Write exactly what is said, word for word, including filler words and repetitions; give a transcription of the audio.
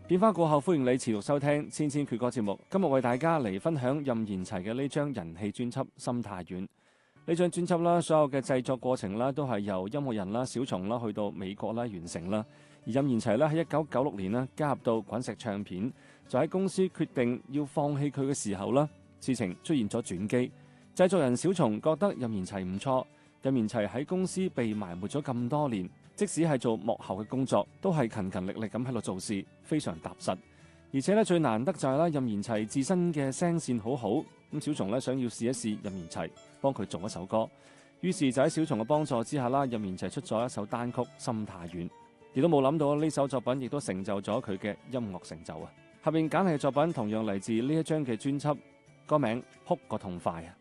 變化過後，歡迎你持續收聽《千千闕歌》節目。今日為大家嚟分享任賢齊嘅呢張人氣專輯《心太軟》。呢張專輯啦，所有嘅製作過程啦，都係由音樂人啦、小松啦去到美國啦完成啦。而任賢齊咧喺一九九六年啦加入到滾石唱片，就喺公司決定要放棄佢嘅時候啦，事情出現咗轉機。製作人小松覺得任賢齊唔錯，任賢齊喺公司被埋沒咗咁多年，即使係做幕後嘅工作，都係勤勤力力咁喺度做事，非常踏實。而且咧最難得就係啦，任賢齊自身嘅聲線好好，咁小松咧想要試一試任賢齊，幫佢做一首歌。於是就喺小松嘅幫助之下啦，任賢齊出咗一首單曲《心太軟》，亦都冇諗到呢首作品亦都成就咗佢嘅音樂成就啊！下面揀嚟嘅作品同樣嚟自呢一張嘅專輯，歌名《哭個痛快》啊！